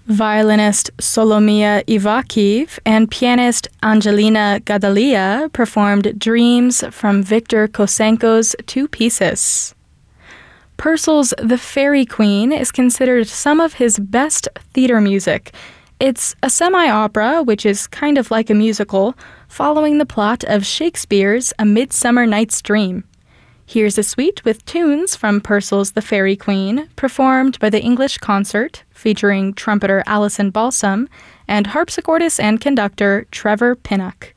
Violinist Solomia Ivakiv and pianist Angelina Gadalia performed Dreams from Victor Kosenko's Two Pieces. Purcell's The Fairy Queen is considered some of his best theater music. It's a semi-opera, which is kind of like a musical, following the plot of Shakespeare's A Midsummer Night's Dream. Here's a suite with tunes from Purcell's The Fairy Queen, performed by the English Concert, featuring trumpeter Alison Balsam and harpsichordist and conductor Trevor Pinnock.